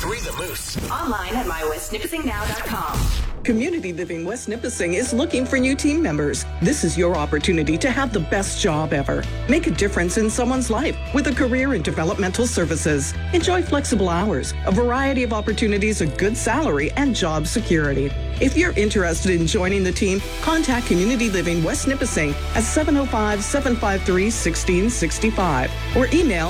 101.3 The Moose. Online at mywestnipissingnow.com. Community Living West Nipissing is looking for new team members. This is your opportunity to have the best job ever. Make a difference in someone's life with a career in developmental services. Enjoy flexible hours, a variety of opportunities, a good salary, and job security. If you're interested in joining the team, contact Community Living West Nipissing at 705-753-1665 or email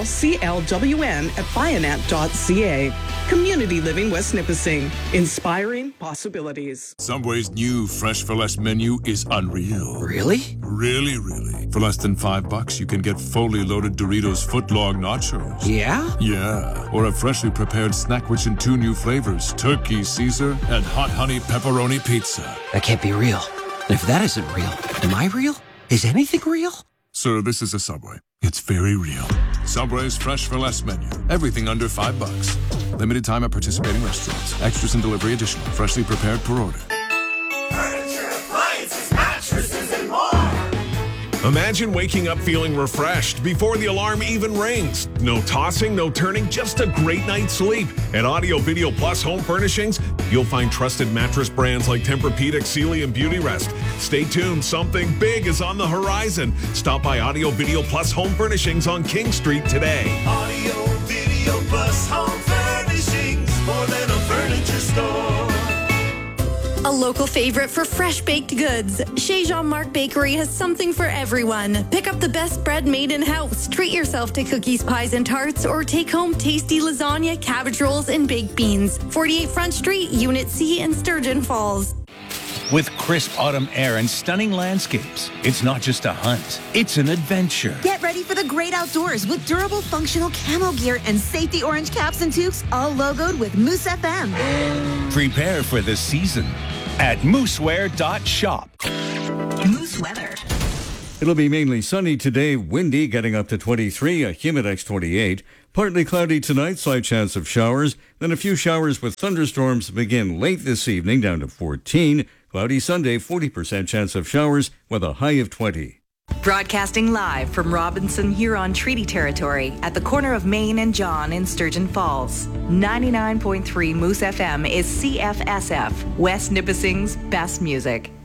clwn@bionet.ca. Community Living West Nipissing, inspiring possibilities. Subway's new Fresh for Less menu is unreal. Really? Really, really. For less than $5, you can get fully loaded Doritos footlong nachos. Yeah? Yeah. Or a freshly prepared snack rich in 2 new flavors, Turkey Caesar and Hot Honey Pepperoni Pizza. That can't be real. And if that isn't real, am I real? Is anything real? Sir, this is a Subway. It's very real. Subway's Fresh for Less menu. Everything under $5. Limited time at participating restaurants. Extras and delivery additional. Freshly prepared per order. Furniture, appliances, mattresses, and more. Imagine waking up feeling refreshed before the alarm even rings. No tossing, no turning, just a great night's sleep. At Audio Video Plus Home Furnishings, you'll find trusted mattress brands like Tempur-Pedic, Sealy, and Beautyrest. Stay tuned, something big is on the horizon. Stop by Audio Video Plus Home Furnishings on King Street today. Audio Video Plus Home Furnishings, more than a furniture store. A local favorite for fresh baked goods. Chez Jean-Marc Bakery has something for everyone. Pick up the best bread made in-house. Treat yourself to cookies, pies, and tarts, or take home tasty lasagna, cabbage rolls, and baked beans. 48 Front Street, Unit C in Sturgeon Falls. With crisp autumn air and stunning landscapes, it's not just a hunt, it's an adventure. Get ready for the great outdoors with durable, functional camo gear and safety orange caps and toques, all logoed with Moose FM. Prepare for the season at moosewear.shop. Moose weather. It'll be mainly sunny today, windy, getting up to 23, a Humidex 28. Partly cloudy tonight, slight chance of showers. Then a few showers with thunderstorms begin late this evening, down to 14. Cloudy Sunday, 40% chance of showers with a high of 20. Broadcasting live from Robinson Huron Treaty Territory at the corner of Main and John in Sturgeon Falls. 99.3 Moose FM is CFSF, West Nipissing's best music.